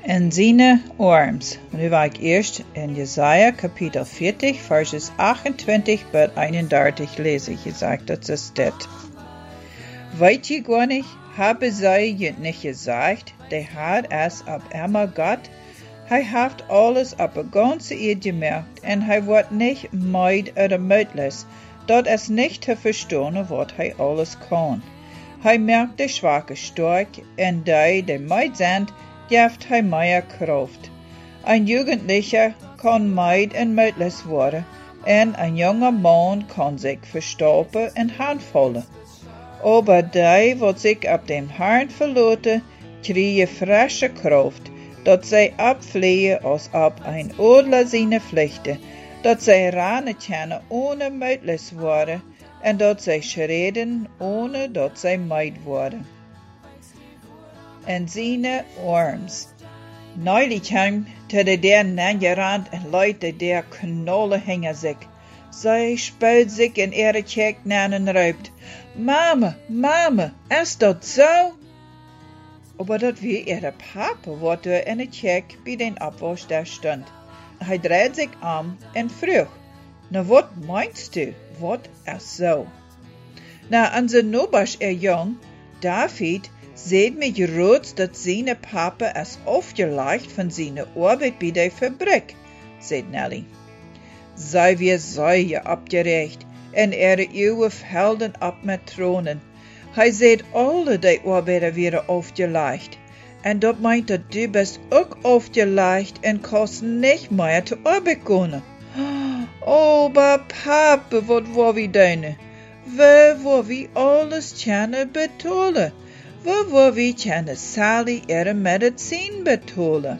En zijn arms. Nu ga ik eerst in Jesaja kapitel 40 verses 28 tot 31 lezen. Je zegt dat ze staat. Weet je gar niet, hebben zij je niet gezegd, de Heer is op eenmaal God. Hij heeft alles op een ganze eerd gemerkt en hij wordt niet meid oder moedloos. Dat is niet te verstaan wat hij alles kan. Hij maakt de zwakke sterk en die meid zijn, geeft hij meer kracht. Een jugendlicher kan meid en moedloos worden en een jonge man kan zich verstoppen en handvallen. Aber die wat zich op dem Herrn verlaten, krijgen frische kracht, dat zij opvliegen als op een adler zijn vluchten, dat zij rennen kunnen ohne moedloos worden en dat zij schreeuwen ohne dat zij meid worden. En zijn arms. Neulich kwam te de der nangerand en leute der knollen hingen zich. Zij spuit zich in ihre kerk naar en roept, Mama, mama, is dat zo? Aber dat wie ihre papa, wat er in de kerk bij den afwas daar stond. Hij draait zich om en vroeg, nou wat meinst du, wat is zo? Nou, onze nobers jong, David, zegt met rood dat zijn papa is afgelegd van zijn arbeid bij de fabriek, zegt Nelly. Zij weer zeer opgericht en eeuwen velden op met tronen. Hij zegt alle die arbeider weer afgelegd. En dat meint dat du best ook afgelegd en kost niet meer te arbeid kunnen. Oh, maar papa, wat wil we doen? We wil we alles kunnen betalen. We wil we kunnen Sally ihre medicijn betalen.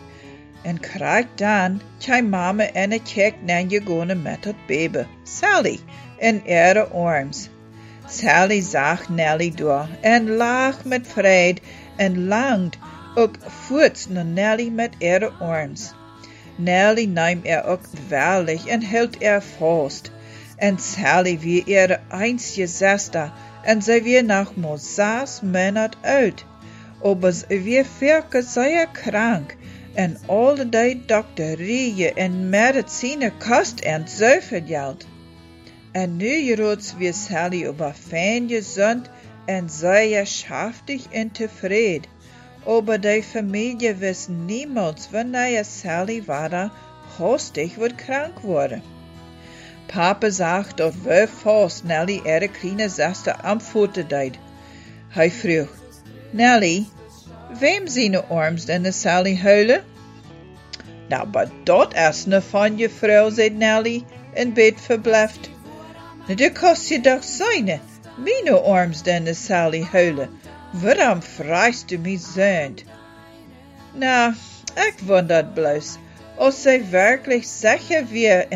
En krijg dan kwam mama in de kerk naar gegaan met het baby, Sally, in ihre arms. Sally zag Nelly door en lag met vrede en langt ook voort naar Nelly met ihre arms. Nelly nam ook waarlijk en hield vast. En Sally weer ihre einzige zuster en zij weer nog maar 6 maanden oud. Aber ze weer verke zeer krank. En alle die dokterieën en medicine kost en zoveel geld. En nu roods weer Sally over fijn gezond en zeer schaftig en tevreden. Aber die familie wist niemals wanneer Sally weer hastig wordt krank worden. Papa zag dat we vast Nelly ihre kleine zuster am voeten deed. Hij vroeg, Nelly, wem zijn arms denn de Sally huilen? Nou, maar dat is ne van je vrouw, zei Nelly, in bed verblijft. Nou, dat kost je toch zijn, mijn arms denn de Sally huilen. Waarom vraagt u mij zo'n? Nou, ik word dat bloos, als zij werkelijk zeker weer